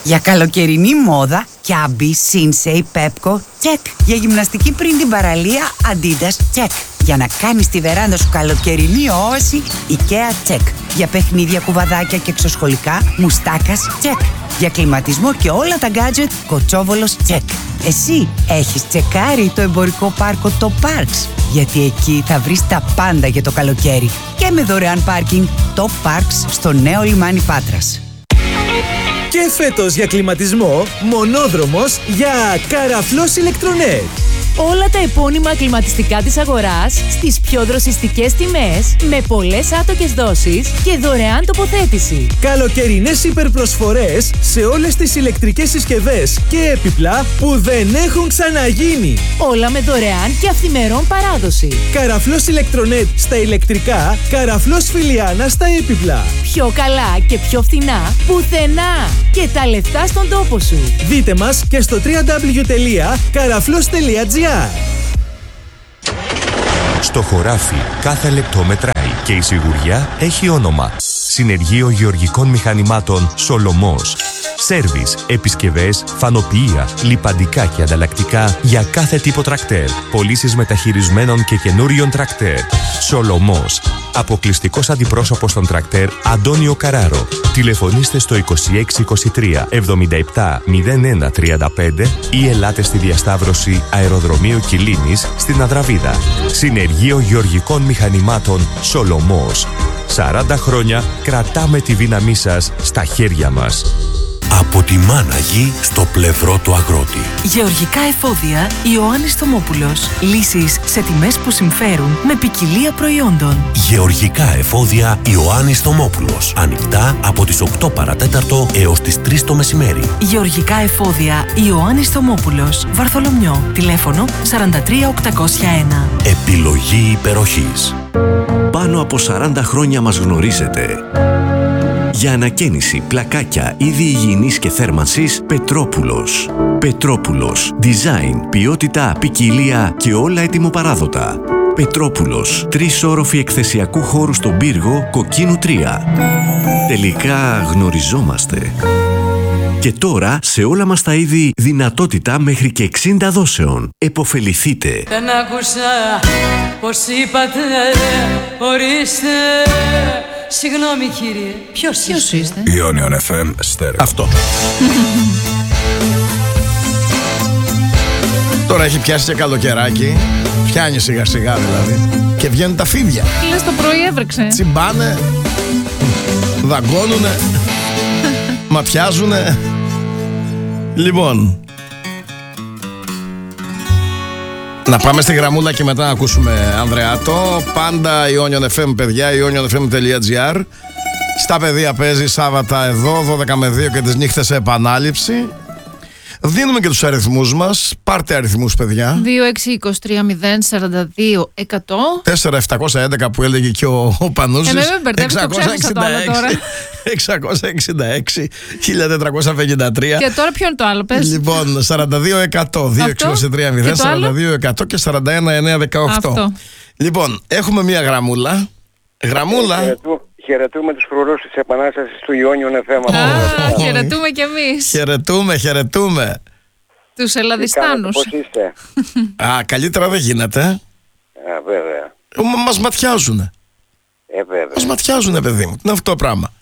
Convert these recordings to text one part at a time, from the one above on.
Για καλοκαιρινή μόδα, Κιάμπι, Σίνσεϊ, Πέπκο, τσεκ. Για γυμναστική πριν την παραλία, Αντίντας, τσεκ. Για να κάνεις τη βεράντα σου καλοκαιρινή όαση, IKEA, τσεκ. Για παιχνίδια, κουβαδάκια και εξωσχολικά, Μουστάκας, τσεκ. Για κλιματισμό και όλα τα γκάτζετ, Κοτσόβολος, τσεκ. Εσύ έχεις τσεκάρει το εμπορικό πάρκο το Parks? Γιατί εκεί θα βρεις τα πάντα για το καλοκαίρι. Και με δωρεάν πάρκινγκ, το Parks στο νέο λιμάνι Πάτρας. Και φέτος για κλιματισμό, μονόδρομος για Καραφλός Ηλεκτρονέτ. Όλα τα επώνυμα κλιματιστικά της αγοράς στις πιο δροσιστικές τιμές, με πολλές άτοκες δόσεις και δωρεάν τοποθέτηση. Καλοκαιρινές υπερπροσφορές σε όλες τις ηλεκτρικές συσκευές και έπιπλα που δεν έχουν ξαναγίνει. Όλα με δωρεάν και αυθημερών παράδοση. Καραφλός Ηλεκτρονέτ στα ηλεκτρικά, Καραφλός Φιλιάνα στα έπιπλα. Πιο καλά και πιο φθηνά πουθενά. Και τα λεφτά στον τόπο σου. Δείτε μας και στο www.karaflos.gr. Στο χωράφι κάθε λεπτό μετράει και η σιγουριά έχει όνομα. Συνεργείο Γεωργικών Μηχανημάτων Σολομός. Σέρβις, επισκευές, φανοποιεία, λιπαντικά και ανταλλακτικά για κάθε τύπο τρακτέρ. Πωλήσεις μεταχειρισμένων και καινούριων τρακτέρ. Σολομός. Αποκλειστικός αντιπρόσωπος των τρακτέρ Αντώνιο Καράρο. Τηλεφωνήστε στο 2623 77 01 35 ή ελάτε στη διασταύρωση Αεροδρομίου Κιλίνης στην Αδραβίδα. Συνεργείο Γεωργικών Μηχανημάτων Σολομός. 40 χρόνια κρατάμε τη δύναμή σας στα χέρια μας. Από τη μάνα γη στο πλευρό του αγρότη. Γεωργικά εφόδια Ιωάννης Θωμόπουλος. Λύσεις σε τιμές που συμφέρουν με ποικιλία προϊόντων. Γεωργικά εφόδια Ιωάννης Θωμόπουλος. Ανοιχτά από τις 8 παρατέταρτο έως τις 3 το μεσημέρι. Γεωργικά εφόδια Ιωάννης Θωμόπουλος. Βαρθολομιό. Τηλέφωνο 43801. Επιλογή υπεροχής. Πάνω από 40 χρόνια μας γνωρίζετε. Για ανακαίνιση, πλακάκια, είδη υγιεινής και θέρμανσης, Πετρόπουλος. Πετρόπουλος. Design, ποιότητα, ποικιλία και όλα ετοιμοπαράδοτα. Πετρόπουλος. 3 όροφοι εκθεσιακού χώρου στον πύργο, Κοκκίνου 3. Τελικά γνωριζόμαστε. Και τώρα σε όλα μας τα είδη δυνατότητα μέχρι και 60 δόσεων. Εποφεληθείτε. Δεν άκουσα πως είπατε, ορίστε. Συγγνώμη κύριε, ποιος είστε? Ionion FM Stereo. Αυτό. Τώρα έχει πιάσει και καλοκαιράκι. Πιάνει σιγά σιγά δηλαδή. Και βγαίνουν τα φίδια. Λες το πρωί έβρεξε. Τσιμπάνε. Δαγκώνουνε. Ματιάζουνε. Λοιπόν, να πάμε στη γραμμούλα και μετά να ακούσουμε Ανδρεάτο. Πάντα Ionion FM, παιδιά, ionionfm.gr. Στα παιδεία παίζει Σάββατα εδώ, 12 με 2 και τις νύχτες σε επανάληψη. Δίνουμε και τους αριθμούς μας. Πάρτε αριθμούς, παιδιά. 2623042100. 4711 που έλεγε και ο Πανούσης. Με μπερδεύεις, το ξέχασα το άλλο τώρα. 666 1453. Και τώρα ποιο είναι το άλλο, πες? Λοιπόν, 42100, 2623 42100 και 41918. Λοιπόν, έχουμε μία γραμμούλα. Χαιρετούμε τους φρουρούς της Επανάστασης του Ionion FM. Χαιρετούμε κι εμείς. Χαιρετούμε. Τους Ελλαδιστάνους. Πώς είστε? Καλύτερα δεν γίνεται. Βέβαια. Μας ματιάζουνε. Βέβαια. Μας ματιάζουνε, παιδί μου. Είναι αυτό το πράγμα.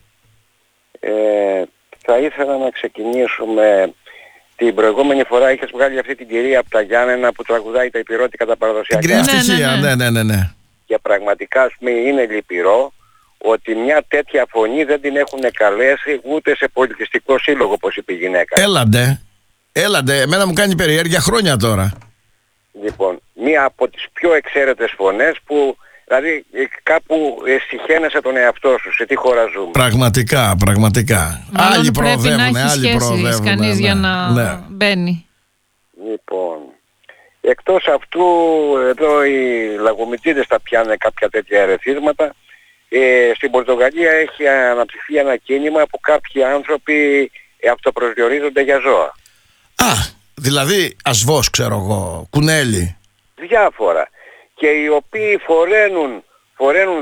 Θα ήθελα να ξεκινήσουμε. Την προηγούμενη φορά είχες βγάλει αυτή την κυρία από τα Γιάννενα που τραγουδάει τα υπηρώτικα τα παραδοσιακά. Την κυρία Στοιχεία, ναι. Και πραγματικά, ας πούμε, είναι λυπηρό ότι μια τέτοια φωνή δεν την έχουν καλέσει ούτε σε πολιτιστικό σύλλογο, όπως είπε η γυναίκα. Έλαντε, εμένα μου κάνει περιέργεια χρόνια τώρα. Λοιπόν, μία από τις πιο εξαίρετες φωνές που, δηλαδή, κάπου συχαίνεσαι τον εαυτό σου, σε τι χώρα ζούμε. Πραγματικά. Άλλοι προοδεύουν, άλλοι προοδεύουν. Κανείς για να μπαίνει. Λοιπόν, εκτός αυτού, εδώ οι λαγομητίδες θα πιάνουν κάποια τέτοια ερεθίσματα. Στην Πορτογαλία έχει αναπτυχθεί ένα κίνημα που κάποιοι άνθρωποι αυτοπροσδιορίζονται για ζώα. Δηλαδή ασβός, ξέρω εγώ, κουνέλι. Διάφορα. Και οι οποίοι φορένουν φορένουν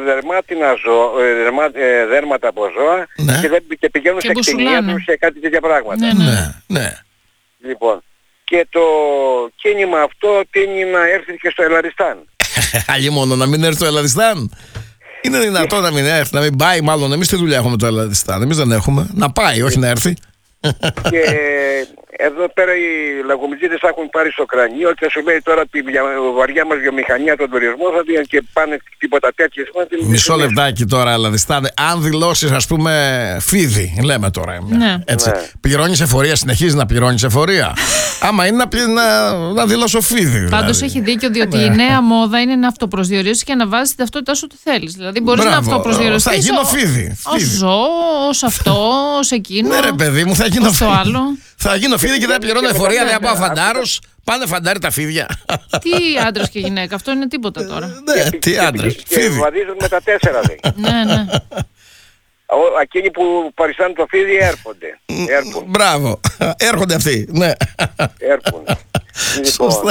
δέρματα από ζώα και πηγαίνουν σε κτηνία τους και κάτι τέτοια πράγματα. Ναι. Λοιπόν, και το κίνημα αυτό τείνει να έρθει και στο Ελλαδιστάν. Αλλή μόνο να μην έρθει στο Ελλαδιστάν. Είναι δυνατό να μην έρθει, να μην πάει, μάλλον εμείς τι δουλειά έχουμε το Ελλαδιστάν. Εμείς δεν έχουμε. Να πάει, όχι να έρθει. Και εδώ πέρα οι λαγομιτζίδες θα έχουν πάρει στο κρανίο και σου λέει τώρα τη βαριά μας βιομηχανία, τον τουρισμό θα δίνει και πάνε τίποτα τέτοιες. Μισό λεπτάκι τώρα, Ελλαδιστάν. Αν δηλώσεις, ας πούμε, φίδι, λέμε τώρα. Έτσι. Πληρώνεις εφορία, συνεχίζει να πληρώνεις εφορία. Άμα είναι να δηλώσω φίδι. Δηλαδή. Πάντως έχει δίκιο, διότι η νέα μόδα είναι να αυτοπροσδιορίσεις και να βάζεις την ταυτότητά σου τι θέλεις. Δηλαδή μπορείς να αυτοπροσδιοριστείς. Θα γίνω φίδι. Ως ζώο, ως αυτό, ως εκείνο. Ναι, ρε παιδί μου, θα γίνω φίδι. Θα γίνω φίδι και δεν πληρώνω εφορία, δεν πάω φαντάρος. Πάνε φαντάρι τα φίδια. Τι άντρας και γυναίκα, αυτό είναι τίποτα τώρα. Ναι, τι άντρας. Και βαδίζουν με τα 4 λέει. Ναι. Εκείνοι που παριστάνουν το φίδι έρχονται. Μπράβο. Έρχονται αυτοί. Ναι. Έρχονται. Λοιπόν,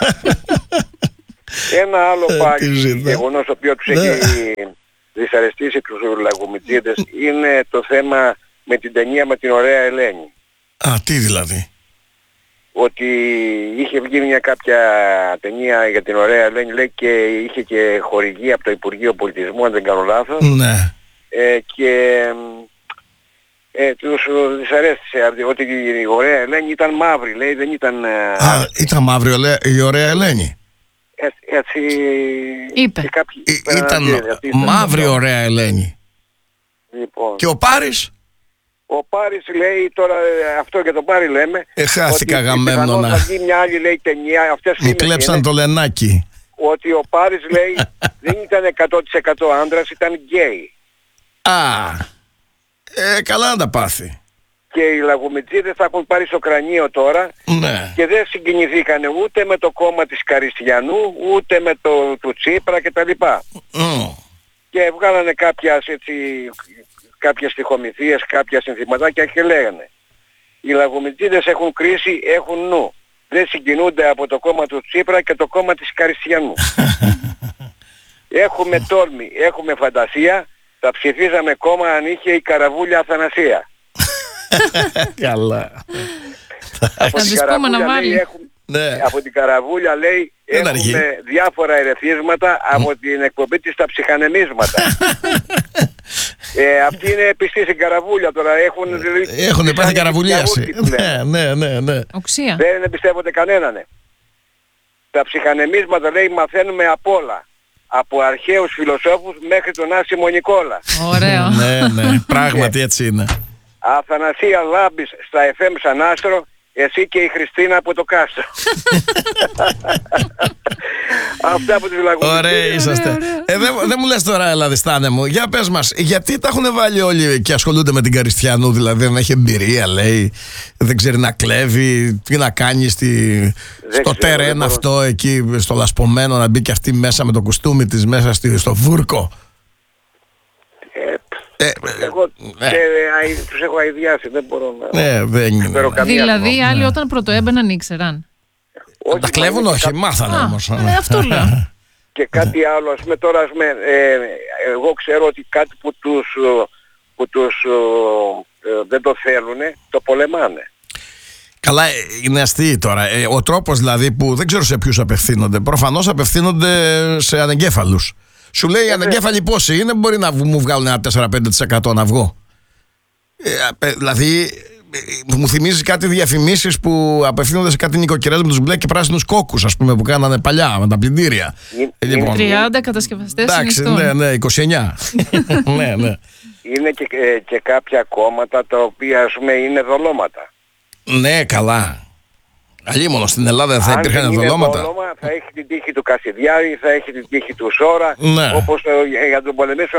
ένα άλλο πάλι γεγονός το οποίο τους έχει δυσαρεστήσει τους λαγομιτζίδες είναι το θέμα με την ταινία με την ωραία Ελένη. Τι δηλαδή? Ότι είχε βγει μια κάποια ταινία για την ωραία Ελένη, λέει, και είχε και χορηγία από το Υπουργείο Πολιτισμού, αν δεν κάνω λάθος. Ναι. Και τους δυσαρέστησε ότι η ωραία Ελένη ήταν μαύρη, λέει, δεν ήταν... Ήταν μαύρη η ωραία Ελένη. Έτσι είπε. Ήταν μαύρη ωραία Ελένη. Λοιπόν. Και ο Πάρης? Ο Πάρης λέει, τώρα αυτό για τον Πάρη λέμε, χάθηκα γαμμένονα. Θα βγει μια άλλη, λέει, ταινία, αυτές μου κλέψαν το λενάκι. Ότι ο Πάρης, λέει, δεν ήταν 100% άντρας, ήταν γκέι. Καλά να τα πάθει. Και οι λαγομιτζίδες θα έχουν πάρει στο κρανίο τώρα, ναι. Και δεν συγκινηθήκαν ούτε με το κόμμα της Καριστιανού, ούτε με το του Τσίπρα κτλ. Και βγάλανε κάποιες στιχομυθίες, κάποια συνθηματάκια και λέγανε οι λαγομιτζίδες έχουν κρίση, έχουν νου. Δεν συγκινούνται από το κόμμα του Τσίπρα και το κόμμα της Καριστιανού. Έχουμε τόλμη, έχουμε φαντασία, θα ψηφίζαμε κόμμα αν είχε η Καραβούλια Αθανασία. Καλά. Από την Καραβούλια, λέει, από την Καραβούλια, λέει, έχουμε διάφορα ερεθίσματα από την εκπομπή της στα ψυχανεμίσματα. Αυτή είναι πιστή στην Καραβούλια τώρα. Έχουν πάθει καραβουλίαση. Ναι. Οξία. Δεν εμπιστεύονται κανέναν. Τα ψυχανεμίσματα, λέει, μαθαίνουμε απ' όλα. Από αρχαίους φιλοσόφους μέχρι τον Άσιμο Νικόλα. Ωραίο. Ναι, πράγματι έτσι είναι. Αθανασία Λάμπης στα FM σαν άστρο, εσύ και η Χριστίνα από το Κάστρο. Αυτά από τους λαγωνιστές. Ωραία είσαστε. Δεν μου λες τώρα, Ελλαδιστάνε μου, για πες μας, γιατί τα έχουν βάλει όλοι και ασχολούνται με την Καριστιανού, δηλαδή δεν έχει εμπειρία, λέει, δεν ξέρει να κλέβει, τι να κάνει στο τερέν αυτό εκεί, στο λασπωμένο, να μπει και αυτή μέσα με το κουστούμι της μέσα στο βούρκο. Εγώ τους έχω αηδιάσει, δεν μπορώ να... δεν είναι. Δηλαδή οι άλλοι όταν πρωτοέμπαιναν ήξεραν. Τα κλέβουν, όχι, μάθανε όμως. Αυτό λέω. Και κάτι άλλο, ας πούμε τώρα, εγώ ξέρω ότι κάτι που τους δεν το θέλουν, το πολεμάνε. Καλά, είναι αστείοι τώρα. Ο τρόπος δηλαδή που δεν ξέρω σε ποιους απευθύνονται, προφανώς απευθύνονται σε ανεγκέφαλους. Σου λέει οι ανεγκέφαλοι πόσοι είναι, μπορεί να μου βγάλουν ένα 4-5% να βγω. Δηλαδή, μου θυμίζει κάτι διαφημίσεις που απευθύνονται σε κάτι νοικοκυρές με τους μπλε και πράσινους κόκκους, ας πούμε, που κάνανε παλιά με τα πλυντήρια. Λοιπόν, 30 κατασκευαστές συνιστούν. Ναι, 29. Ναι. Είναι και κάποια κόμματα τα οποία, ας πούμε, είναι δολώματα. Ναι, καλά. Αλλήμονο στην Ελλάδα θα υπήρχαν δολώματα. Θα έχει την τύχη του Κασιδιάρη, θα έχει την τύχη του Σόρα, όπως για τον πολεμήσεων.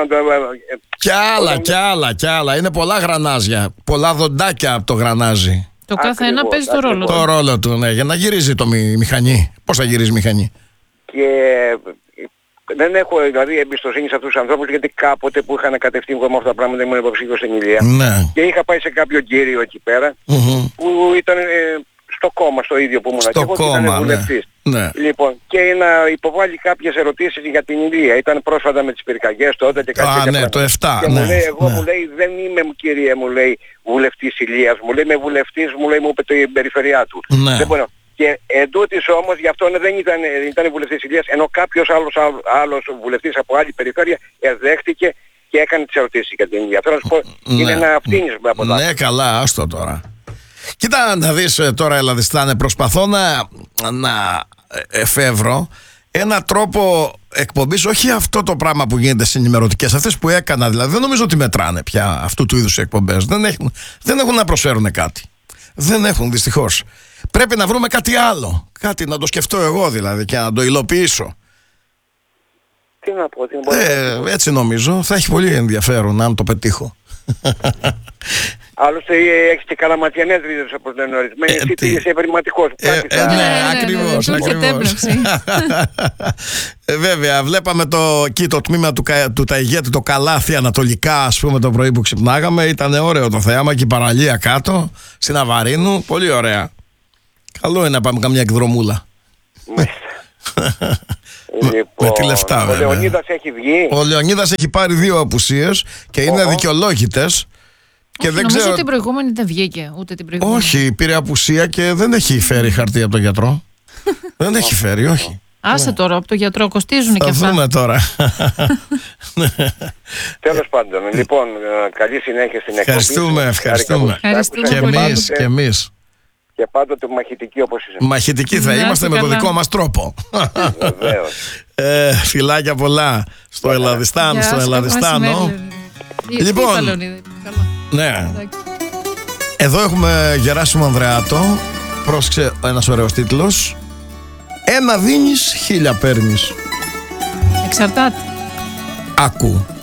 Κι άλλα. Είναι πολλά γρανάζια, πολλά δοντάκια από το γρανάζι. Το κάθε ένα παίζει το ρόλο του. Το ρόλο του, ναι, για να γυρίζει το μηχανή. Πώς θα γυρίζει μηχανή. Και δεν έχω δηλαδή εμπιστοσύνη σε αυτούς τους ανθρώπους, γιατί κάποτε που είχαν κατευθύνει με αυτά τα πράγματα ήμουν υποψήφιος στην Ηλία. Και είχα πάει σε κάποιο κύριο εκεί πέρα που ήταν στο κόμμα, στο ίδιο που ήμουν και εγώ, και ήταν βουλευτής. Ναι. Λοιπόν, και να υποβάλει κάποιες ερωτήσεις για την Ηλία. Ήταν πρόσφατα με τις πυρκαγιές τότε και κάτι ναι, το 7. Και μου λέει, εγώ μου λέει, δεν είμαι, κύριε, μου λέει, βουλευτής Ηλίας. Μου λέει, είμαι βουλευτής, μου λέει, μου είπε την περιφερειά του. Ναι. Δεν μπορώ. Και εντούτοις όμως, γι' αυτό δεν ήταν βουλευτής Ηλίας, ενώ κάποιος άλλος βουλευτής από άλλη περιφέρεια δέχτηκε και έκανε τις ερωτήσεις για την Ηλία. Θέλω να σου πω, είναι ένα φτύνισμα από τα. Ναι, καλά, άστο τώρα. Κοίτα να δεις τώρα, Ελλαδιστάνε, προσπαθώ να εφεύρω ένα τρόπο εκπομπής, όχι αυτό το πράγμα που γίνεται στις ενημερωτικές, αυτές που έκανα δηλαδή. Δεν νομίζω ότι μετράνε πια αυτού του είδους εκπομπές. Δεν έχουν να προσφέρουν κάτι. Δεν έχουν, δυστυχώς. Πρέπει να βρούμε κάτι άλλο. Κάτι να το σκεφτώ εγώ δηλαδή και να το υλοποιήσω. Τι να πω, έτσι νομίζω. Θα έχει πολύ ενδιαφέρον αν το πετύχω. Άλλωστε έχεις και καλαματιανές ρίζες όπως λένε ορισμένοι. Εσύ είσαι ευρηματικός. Ναι, ακριβώς. Βέβαια, βλέπαμε το τμήμα του Ταϊγέτη, το Καλάθι ανατολικά, ας πούμε, το πρωί που ξυπνάγαμε. Ήταν ωραίο το θέαμα και η παραλία κάτω, στην Αβαρίνου. Πολύ ωραία. Καλό είναι να πάμε καμιά εκδρομούλα. Λοιπόν, με τη λεφτά, ο βέβαια. Λεωνίδας έχει βγει. Ο Λεωνίδας έχει πάρει 2 απουσίες και είναι δικαιολόγητες. Και δεν νομίζω ότι την προηγούμενη δεν βγήκε, ούτε την προηγούμενη. Όχι, πήρε απουσία και δεν έχει φέρει χαρτί από τον γιατρό. Δεν έχει φέρει, όχι. Άσε τώρα, από τον γιατρό κοστίζουν και αυτά. Θα δούμε τώρα. Τέλος πάντων, λοιπόν, καλή συνέχεια στην εκπομπή. Ευχαριστούμε. Και εμείς. Και πάντοτε μαχητικοί όπως είσαι. Μαχητικοί θα είμαστε με τον δικό μας τρόπο. Βεβαίως. Φιλάκια πολλά στο Ελλαδιστάν, στο Ελλαδιστάνο. Λοιπόν, ναι. Εδώ έχουμε Γεράσιμο Ανδρεάτο. Πρόσεξε, ένας ωραίος τίτλος. 1 δίνεις, 1000 παίρνεις. Εξαρτάται. Άκου.